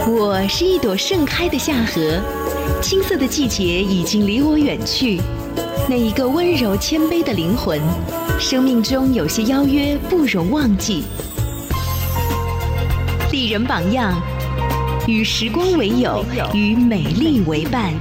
我是一朵盛开的夏荷，青涩的季节已经离我远去。那一个温柔谦卑的灵魂，生命中有些邀约不容忘记。丽人榜样，与时光为友，与美丽为伴。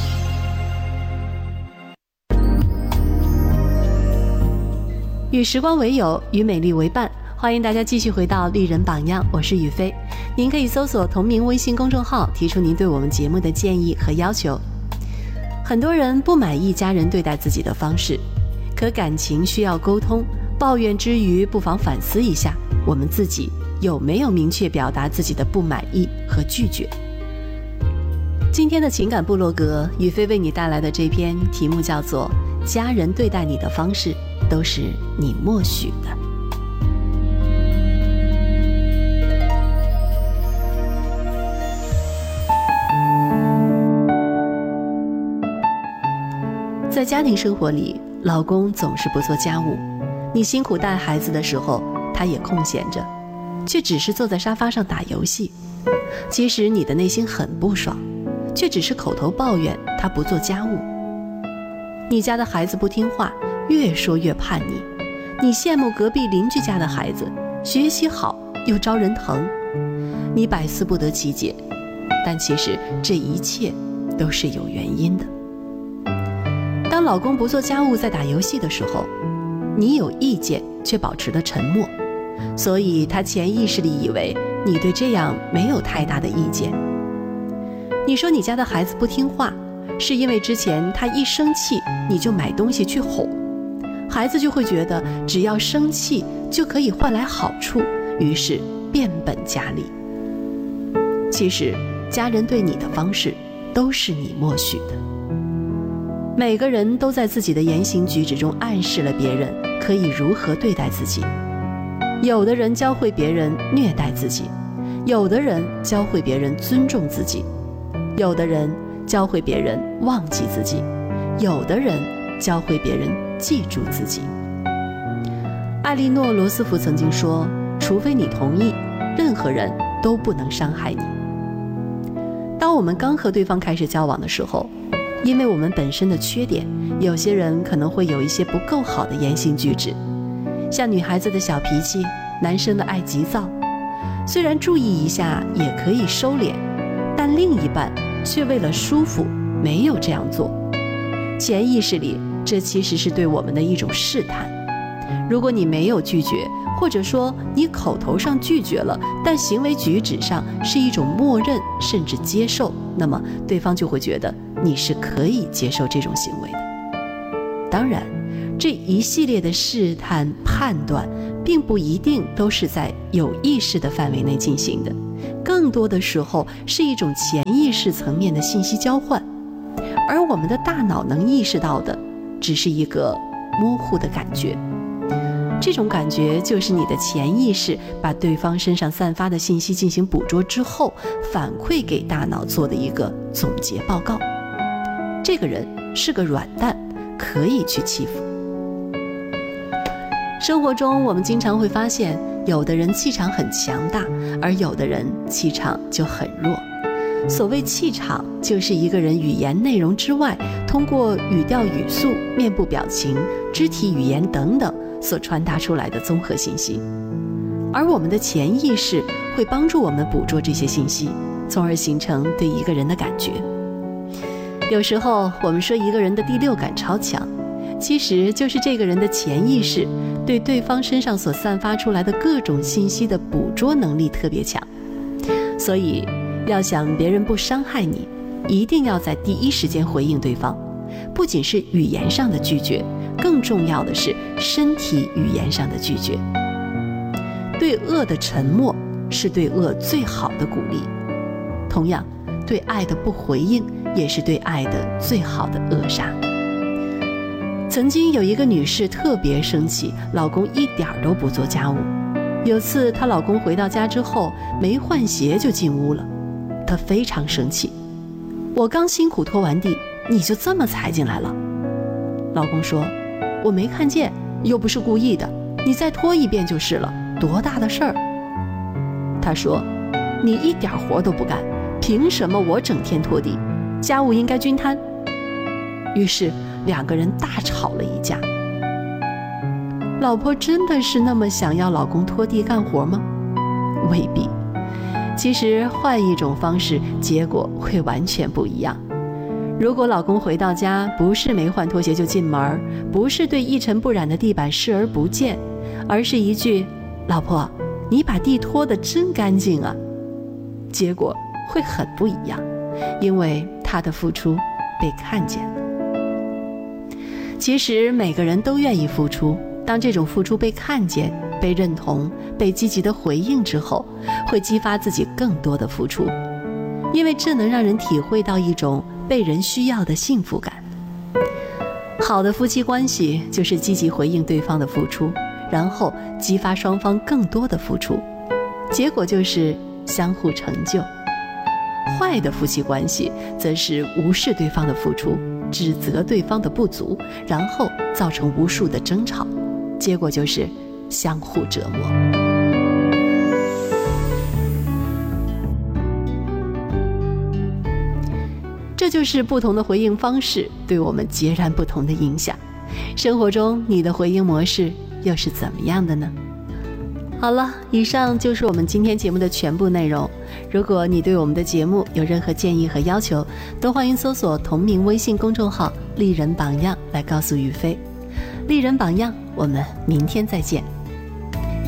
与时光为友，与美丽为伴。欢迎大家继续回到丽人榜样，我是雨飞。您可以搜索同名微信公众号，提出您对我们节目的建议和要求。很多人不满意家人对待自己的方式，可感情需要沟通，抱怨之余不妨反思一下，我们自己有没有明确表达自己的不满意和拒绝。今天的情感部落格，雨飞为你带来的这篇题目叫做《家人对待你的方式都是你默许的》。在家庭生活里，老公总是不做家务，你辛苦带孩子的时候，他也空闲着，却只是坐在沙发上打游戏。其实你的内心很不爽，却只是口头抱怨他不做家务。你家的孩子不听话，越说越叛逆，你羡慕隔壁邻居家的孩子，学习好又招人疼，你百思不得其解，但其实这一切都是有原因的。当老公不做家务在打游戏的时候，你有意见却保持了沉默，所以他潜意识里以为你对这样没有太大的意见。你说你家的孩子不听话，是因为之前他一生气你就买东西去哄，孩子就会觉得只要生气就可以换来好处，于是变本加厉。其实家人对你的方式都是你默许的。每个人都在自己的言行举止中暗示了别人可以如何对待自己。有的人教会别人虐待自己，有的人教会别人尊重自己，有的人教会别人忘记自己，有的人教会别人记住自己。艾莉诺·罗斯福曾经说，除非你同意，任何人都不能伤害你。当我们刚和对方开始交往的时候，因为我们本身的缺点，有些人可能会有一些不够好的言行举止，像女孩子的小脾气，男生的爱急躁，虽然注意一下也可以收敛，但另一半却为了舒服没有这样做。潜意识里，这其实是对我们的一种试探。如果你没有拒绝，或者说你口头上拒绝了，但行为举止上是一种默认甚至接受，那么对方就会觉得你是可以接受这种行为的。当然，这一系列的试探判断并不一定都是在有意识的范围内进行的，更多的时候是一种潜意识层面的信息交换，而我们的大脑能意识到的只是一个模糊的感觉。这种感觉就是你的潜意识把对方身上散发的信息进行捕捉之后，反馈给大脑做的一个总结报告。这个人是个软蛋，可以去欺负。生活中我们经常会发现，有的人气场很强大，而有的人气场就很弱。所谓气场，就是一个人语言内容之外，通过语调语速、面部表情、肢体语言等等所传达出来的综合信息。而我们的潜意识会帮助我们捕捉这些信息，从而形成对一个人的感觉。有时候我们说一个人的第六感超强，其实就是这个人的潜意识对对方身上所散发出来的各种信息的捕捉能力特别强。所以要想别人不伤害你，一定要在第一时间回应对方，不仅是语言上的拒绝，更重要的是身体语言上的拒绝。对恶的沉默是对恶最好的鼓励，同样，对爱的不回应也是对爱的最好的扼杀。曾经有一个女士特别生气，老公一点都不做家务。有次她老公回到家之后没换鞋就进屋了，她非常生气，我刚辛苦拖完地，你就这么踩进来了。老公说，我没看见，又不是故意的，你再拖一遍就是了，多大的事儿。她说， 你一点活都不干，凭什么我整天拖地？家务应该均摊。于是2个人大吵了一架。老婆真的是那么想要老公拖地干活吗？未必。其实换一种方式，结果会完全不一样。如果老公回到家不是没换拖鞋就进门，不是对一尘不染的地板视而不见，而是一句老婆你把地拖得真干净啊，结果会很不一样，因为他的付出被看见了。其实每个人都愿意付出，当这种付出被看见、被认同、被积极的回应之后，会激发自己更多的付出，因为这能让人体会到一种被人需要的幸福感。好的夫妻关系就是积极回应对方的付出，然后激发双方更多的付出，结果就是相互成就。坏的夫妻关系则是无视对方的付出，指责对方的不足，然后造成无数的争吵，结果就是相互折磨。这就是不同的回应方式对我们截然不同的影响。生活中你的回应模式又是怎么样的呢？好了，以上就是我们今天节目的全部内容。如果你对我们的节目有任何建议和要求，都欢迎搜索同名微信公众号“丽人榜样”来告诉宇飞。丽人榜样，我们明天再见。